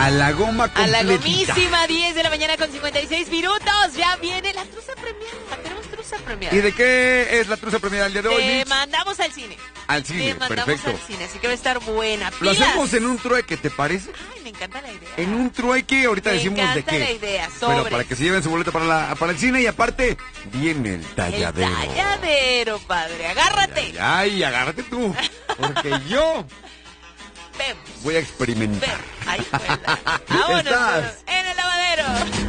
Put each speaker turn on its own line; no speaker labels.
A la goma completita.
A la gomísima, 10 de la mañana con 56 minutos. Ya viene la truza premiada. Tenemos truza premiada.
¿Y de qué es la truza premiada el día de hoy,
Te
Mitch?
mandamos al cine.
Al cine,
Te mandamos
perfecto.
al cine, así que va a estar buena.
Lo
¡Pilas!
hacemos en un trueque, ¿te parece?
Ay, me encanta la idea.
En un trueque, ahorita
Me
decimos de
encanta
qué.
la idea,
Pero
sobres.
para que se lleven su boleto para el cine y aparte, viene el talladero.
El talladero, padre. Agárrate.
Ay, agárrate tú, porque yo
Vemos.
voy a experimentar.
Vemos. Ahí, ¿verdad? Vámonos.
Estás
En el lavadero.